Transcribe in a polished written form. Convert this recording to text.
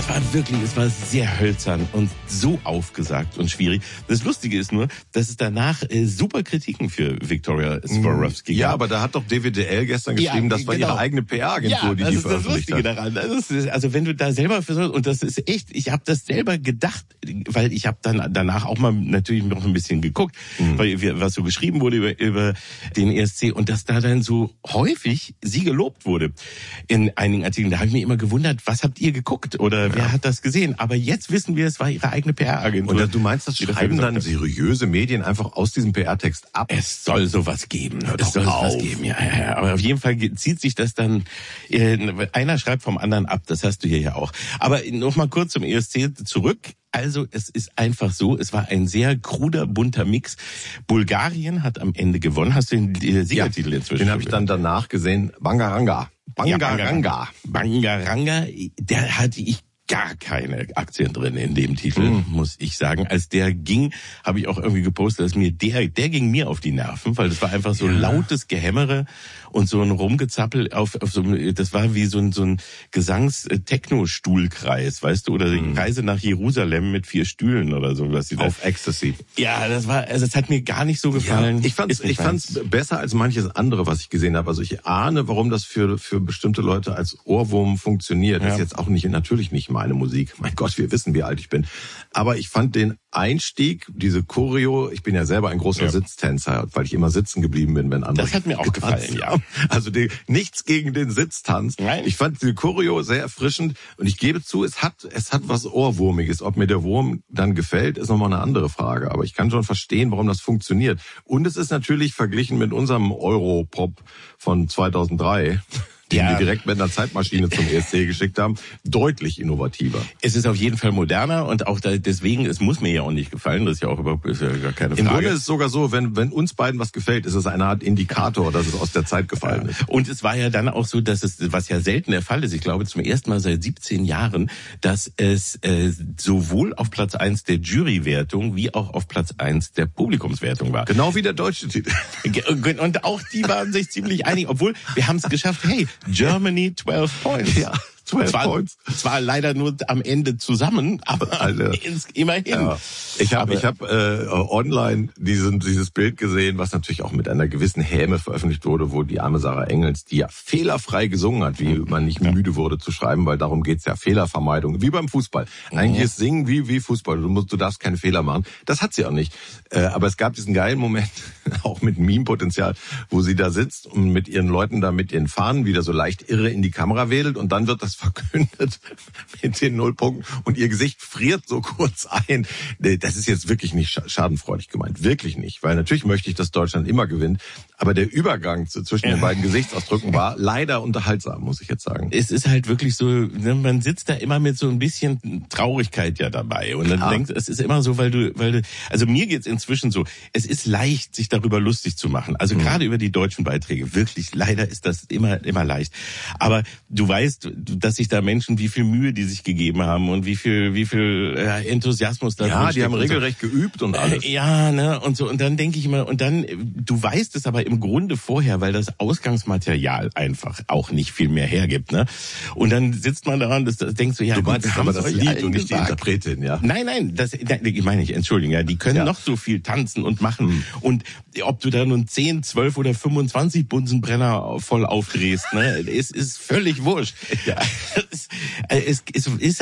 es war sehr hölzern und so aufgesagt und schwierig. Das Lustige ist nur, dass es danach super Kritiken für Victoria Swarovski gab. Ja, aber da hat doch DWDL gestern geschrieben, das war ihre eigene PR-Agentur, die veröffentlicht hat. Das ist das Lustige daran. Also wenn du da selber und das ist echt, ich habe das selber gedacht, weil ich habe dann danach auch mal natürlich noch ein bisschen geguckt, weil was so geschrieben wurde über den ESC und dass da dann so häufig sie gelobt wurde in einigen Artikeln. Da habe ich mich immer gewundert, was habt ihr geguckt oder wer hat das gesehen? Aber jetzt wissen wir, es war ihre eigene PR-Agentur. Und du meinst, das schreiben dann seriöse Medien einfach aus diesem PR-Text ab? Es soll sowas geben. Ja. Aber auf jeden Fall zieht sich das dann, einer schreibt vom anderen ab, das hast du hier ja auch. Aber noch mal kurz zum ESC zurück. Also es ist einfach so, es war ein sehr kruder, bunter Mix. Bulgarien hat am Ende gewonnen. Hast du den Siegertitel inzwischen? Den habe ich dann danach gesehen. Bangaranga, der hatte ich gar keine Aktien drin in dem Titel, muss ich sagen. Als der ging, habe ich auch irgendwie gepostet, dass mir der ging mir auf die Nerven, weil das war einfach so lautes Gehämmere und so ein Rumgezappel auf so, das war wie so ein Gesangs-Techno-Stuhlkreis, weißt du, oder die Reise nach Jerusalem mit 4 Stühlen oder so, was sie da. Auf Ecstasy. Ja, das hat mir gar nicht so gefallen. Ja, ich fand's besser als manches andere, was ich gesehen habe. Also ich ahne, warum das für bestimmte Leute als Ohrwurm funktioniert. Das ist jetzt auch natürlich nicht meine Musik. Mein Gott, wir wissen, wie alt ich bin. Aber ich fand den Einstieg, diese Choreo, ich bin ja selber ein großer Sitztänzer, weil ich immer sitzen geblieben bin, wenn andere. Das hat mir auch gefallen, ja. Also nichts gegen den Sitztanz. Nein. Ich fand die Choreo sehr erfrischend und ich gebe zu, es hat was Ohrwurmiges. Ob mir der Wurm dann gefällt, ist nochmal eine andere Frage. Aber ich kann schon verstehen, warum das funktioniert. Und es ist natürlich verglichen mit unserem Europop von 2003, den wir direkt mit einer Zeitmaschine zum ESC geschickt haben, deutlich innovativer. Es ist auf jeden Fall moderner und auch deswegen, es muss mir ja auch nicht gefallen, das ist ja auch überhaupt gar keine Frage. Im Grunde ist es sogar so, wenn uns beiden was gefällt, ist es eine Art Indikator, dass es aus der Zeit gefallen ist. Und es war ja dann auch so, dass es, was ja selten der Fall ist, ich glaube zum ersten Mal seit 17 Jahren, dass es sowohl auf Platz 1 der Jurywertung wie auch auf Platz 1 der Publikumswertung war. Genau wie der deutsche Titel. Und auch die waren sich ziemlich einig, obwohl wir haben es geschafft, hey, Germany 12 Points. Ja, 12 Points. Zwar leider nur am Ende zusammen, aber immerhin. Ja. Ich habe online dieses Bild gesehen, was natürlich auch mit einer gewissen Häme veröffentlicht wurde, wo die arme Sarah Engels, die ja fehlerfrei gesungen hat, wie man nicht müde wurde zu schreiben, weil darum geht's ja, Fehlervermeidung, wie beim Fußball. Eigentlich ist Singen wie Fußball, du darfst keine Fehler machen. Das hat sie auch nicht. Aber es gab diesen geilen Moment, auch mit Meme-Potenzial, wo sie da sitzt und mit ihren Leuten da mit ihren Fahnen wieder so leicht irre in die Kamera wedelt und dann wird das verkündet mit den 0 Punkten und ihr Gesicht friert so kurz ein. Das ist jetzt wirklich nicht schadenfreudig gemeint. Wirklich nicht. Weil natürlich möchte ich, dass Deutschland immer gewinnt. Aber der Übergang zwischen den beiden Gesichtsausdrücken war leider unterhaltsam, muss ich jetzt sagen. Es ist halt wirklich so, man sitzt da immer mit so ein bisschen Traurigkeit ja dabei. Und dann denkst, es ist immer so, weil du, also mir geht's inzwischen so, es ist leicht, sich darüber lustig zu machen. Also gerade über die deutschen Beiträge. Wirklich, leider ist das immer leicht. Aber du weißt, dass sich da Menschen, wie viel Mühe die sich gegeben haben und wie viel Enthusiasmus da ja, die haben regelrecht geübt und alles. Ja, ne, und so. Und dann denke ich immer, du weißt es aber im Grunde vorher, weil das Ausgangsmaterial einfach auch nicht viel mehr hergibt, ne. Und dann sitzt man da und denkst so, ja, du meinst aber das Lied und nicht die Interpretin, ja. Nein, ich meine nicht, Entschuldigung, ja, die können noch so viel tanzen und machen. Und ob du da nun 10, 12 oder 25 Bunsenbrenner voll aufdrehst, ne, es ist völlig wurscht. Ja. Es ist